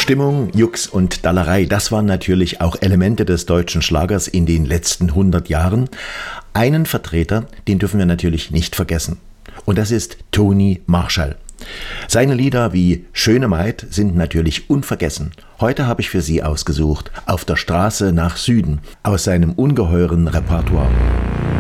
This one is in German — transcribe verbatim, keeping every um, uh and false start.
Stimmung, Jux und Dallerei, das waren natürlich auch Elemente des deutschen Schlagers in den letzten hundert Jahren. Einen Vertreter, den dürfen wir natürlich nicht vergessen. Und das ist Tony Marshall. Seine Lieder wie Schöne Maid sind natürlich unvergessen. Heute habe ich für Sie ausgesucht Auf der Straße nach Süden aus seinem ungeheuren Repertoire.